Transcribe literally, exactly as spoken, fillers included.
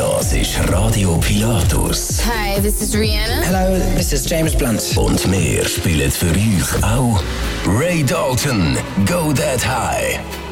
Das ist Radio Pilatus. Hi, this is Rihanna. Hello, this is James Blunt. Und wir spielen für euch auch Ray Dalton, Go That High.